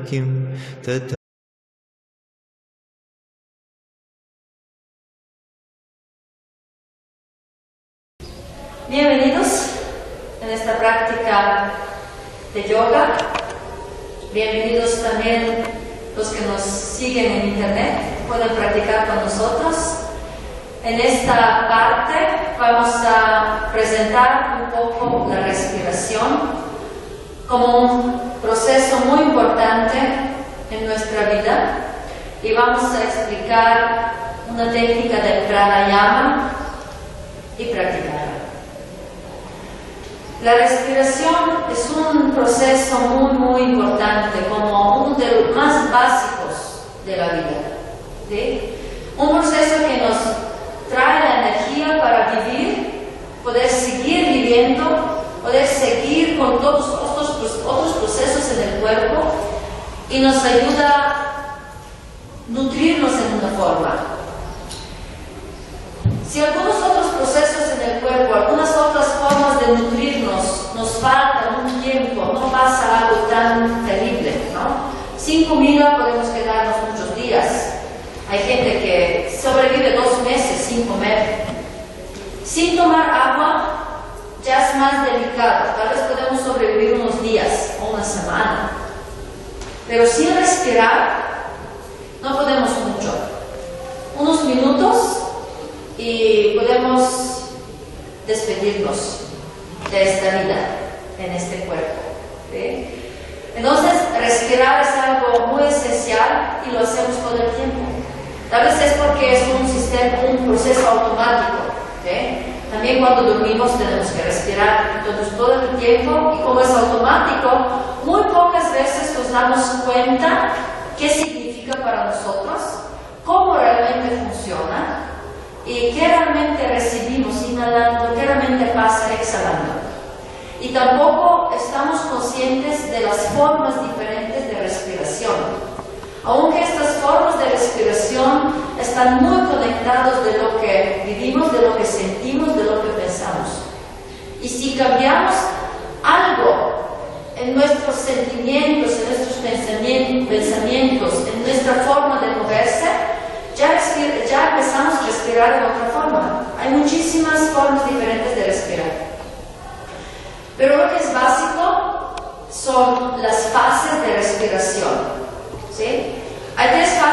kiം തത. Bienvenidos en esta práctica de yoga. Bienvenidos también los que nos siguen en internet, pueden practicar con nosotros. En esta parte vamos a presentar un poco la respiración como un proceso muy importante en nuestra vida y vamos a explicar una técnica del pranayama y practicarla. La respiración es un proceso muy importante, como uno de los más básicos de la vida, ¿sí? Un proceso que nos trae la energía para vivir, poder seguir viviendo, poder seguir con todos otros procesos en el cuerpo y nos ayuda a nutrirnos en una forma. Si algunos otros procesos en el cuerpo, algunas otras formas de nutrirnos nos faltan un tiempo, no pasa algo tan terrible, ¿no? Sin comida podemos quedarnos muchos días. Hay gente que sobrevive 2 meses sin comer. Sin tomar agua ya es más delicado. Tal vez podemos sobrevivir unos días o una semana. Pero sin respirar no podemos mucho. Unos minutos y podemos despedirnos de esta vida en este cuerpo, ¿sí? Entonces, respirar es algo muy esencial y lo hacemos todo el tiempo. Tal vez es porque es un proceso automático, ¿sí? También cuando dormimos tenemos que respirar, entonces todo el tiempo, y como es automático, muy pocas veces nos damos cuenta qué significa para nosotros, cómo realmente funciona y qué realmente recibimos inhalando, qué realmente pasa exhalando. Y tampoco estamos conscientes de las formas diferentes de respiración, aunque estas formas de respiración están muy conectadas de lo que vivimos, de lo que sentimos, de lo que pensamos. Y si cambiamos algo en nuestros sentimientos, en nuestros pensamientos, en nuestra forma de moverse, ya empezamos a respirar de otra forma. Hay muchísimas formas diferentes de respirar. Pero lo que es básico son las fases de respiración, ¿sí? Hay 3